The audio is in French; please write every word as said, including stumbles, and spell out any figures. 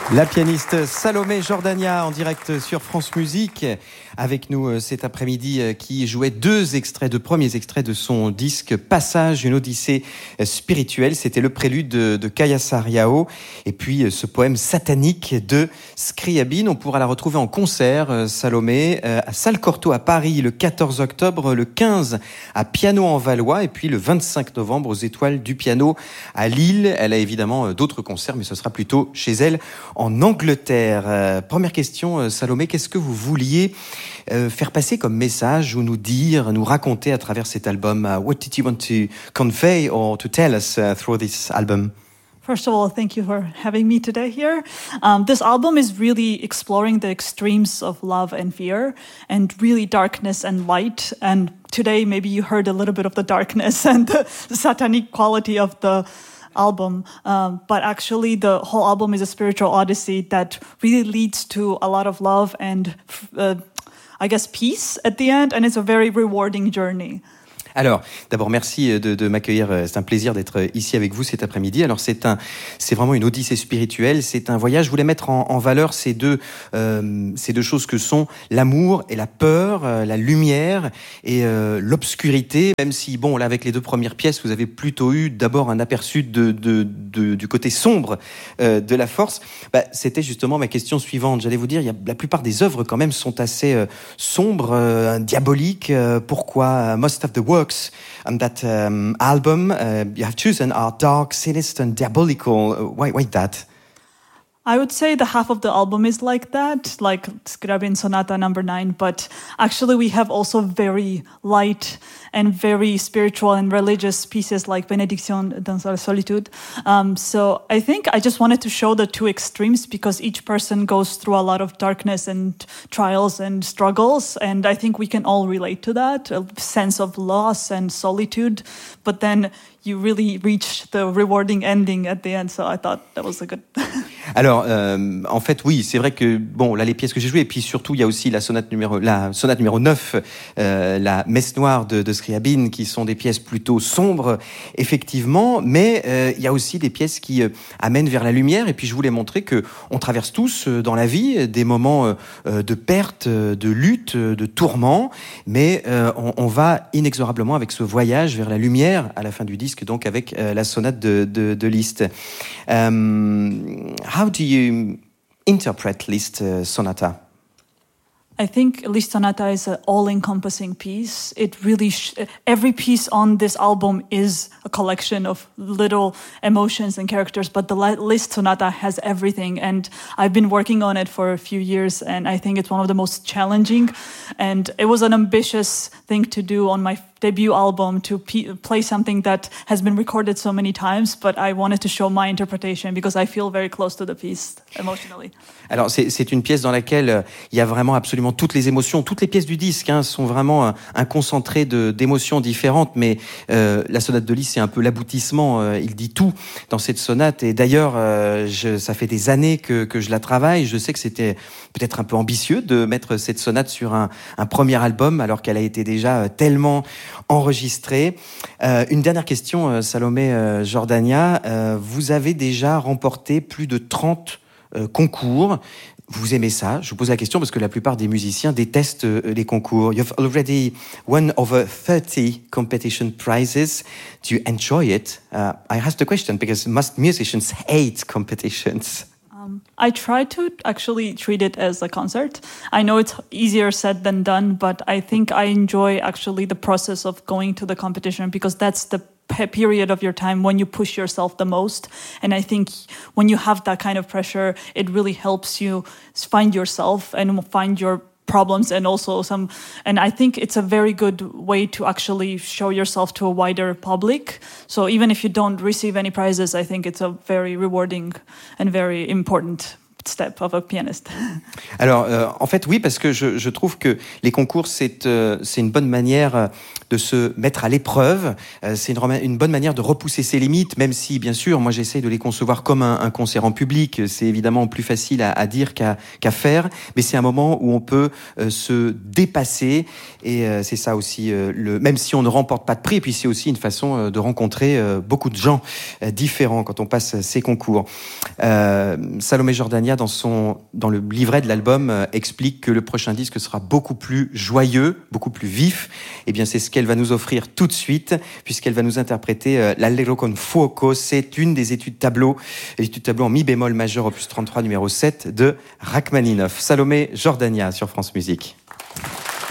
La pianiste Salomé Jordania en direct sur France Musique avec nous cet après-midi qui jouait deux extraits, deux premiers extraits de son disque Passage, une odyssée spirituelle. C'était le prélude de, de Kaya Sarriao et puis ce poème satanique de Scriabine. On pourra la retrouver en concert, Salomé, à Salle Cortot à Paris le quatorze octobre, le quinze à Piano en Valois et puis le vingt-cinq novembre aux Étoiles du Piano à Lille. Elle a évidemment d'autres concerts, mais ce sera plutôt chez elle en Angleterre. Euh, première question, Salomé, qu'est-ce que vous vouliez euh, faire passer comme message ou nous dire, nous raconter à travers cet album? Uh, what did you want to convey or to tell us uh, through this album? First of all, thank you for having me today here. Um, this album is really exploring the extremes of love and fear and really darkness and light. And today maybe you heard a little bit of the darkness and the, the satanic quality of the album, um, but actually the whole album is a spiritual odyssey that really leads to a lot of love and uh, I guess peace at the end, and it's a very rewarding journey. Alors, d'abord, merci de, de m'accueillir. C'est un plaisir d'être ici avec vous cet après-midi. Alors, c'est un, c'est vraiment une odyssée spirituelle. C'est un voyage. Je voulais mettre en, en valeur ces deux, euh, ces deux choses que sont l'amour et la peur, euh, la lumière et euh, l'obscurité. Même si, bon, là, avec les deux premières pièces, vous avez plutôt eu d'abord un aperçu de, de, de du côté sombre euh, de la force. Bah, c'était justement ma question suivante. J'allais vous dire, il y a, la plupart des œuvres quand même sont assez euh, sombres, euh, diaboliques. Euh, pourquoi? Most of the work on that um, album uh, you have chosen are dark, sinister and diabolical. Uh, why, why that? I would say the half of the album is like that, like Scriabin Sonata number nine, but actually we have also very light and very spiritual and religious pieces like Benediction dans la Solitude. Um, so I think I just wanted to show the two extremes because each person goes through a lot of darkness and trials and struggles, and I think we can all relate to that, a sense of loss and solitude, but then you really reach the rewarding ending at the end, so I thought that was a good... Alors, euh, en fait, oui, c'est vrai que, bon, là, les pièces que j'ai jouées, et puis surtout, il y a aussi la sonate numéro, la sonate numéro neuf, euh, la Messe noire de, de Scriabine, qui sont des pièces plutôt sombres, effectivement, mais euh, il y a aussi des pièces qui euh, amènent vers la lumière, et puis je voulais montrer que on traverse tous euh, dans la vie des moments euh, de perte, de lutte, de tourment, mais euh, on, on va inexorablement avec ce voyage vers la lumière à la fin du disque, donc avec euh, la sonate de, de, de Liszt. Um, how do you interpret Liszt uh, Sonata? I think Liszt Sonata is an all-encompassing piece. It really, sh- every piece on this album is a collection of little emotions and characters, but the Liszt Sonata has everything. And I've been working on it for a few years, and I think it's one of the most challenging. And it was an ambitious thing to do on my debut album, to p- play something that has been recorded so many times, but I wanted to show my interpretation because I feel very close to the piece emotionally. Alors, c'est, c'est une pièce dans laquelle euh, il y a vraiment absolument toutes les émotions. Toutes les pièces du disque hein, sont vraiment un, un concentré de, d'émotions différentes, mais euh, la sonate de Liszt, c'est un peu l'aboutissement. Euh, il dit tout dans cette sonate. Et d'ailleurs, euh, je, ça fait des années que, que je la travaille. Je sais que c'était peut-être un peu ambitieux de mettre cette sonate sur un, un premier album, alors qu'elle a été déjà tellement enregistrée. Euh, une dernière question, euh, Salomé euh, Jordania. Euh, vous avez déjà remporté plus de trente euh, concours. Vous aimez ça? Je vous pose la question parce que la plupart des musiciens détestent euh, les concours. You've already won over thirty competition prizes. Do you enjoy it? Uh, I asked the question because most musicians hate competitions. Um, I try to actually treat it as a concert. I know it's easier said than done, but I think I enjoy actually the process of going to the competition because that's the pe- period of your time when you push yourself the most. And I think when you have that kind of pressure, it really helps you find yourself and find your problems and also some, and I think it's a very good way to actually show yourself to a wider public. So even if you don't receive any prizes, I think it's a very rewarding and very important step of a pianist. Alors, euh, en fait, oui, parce que je, je trouve que les concours, c'est, euh, c'est une bonne manière de se mettre à l'épreuve. Euh, c'est une, une bonne manière de repousser ses limites, même si, bien sûr, moi, j'essaye de les concevoir comme un, un concert en public. C'est évidemment plus facile à, à dire qu'à, qu'à faire, mais c'est un moment où on peut euh, se dépasser. Et euh, c'est ça aussi, euh, le, même si on ne remporte pas de prix, et puis c'est aussi une façon euh, de rencontrer euh, beaucoup de gens euh, différents quand on passe ces concours. Euh, Salomé Jordania, Jordania, dans, son, dans le livret de l'album, euh, explique que le prochain disque sera beaucoup plus joyeux, beaucoup plus vif. Eh bien, c'est ce qu'elle va nous offrir tout de suite, puisqu'elle va nous interpréter euh, l'Allegro con fuoco. C'est une des études tableau, étude tableau en mi bémol majeur opus trente-trois numéro sept de Rachmaninoff. Salomé Jordania sur France Musique.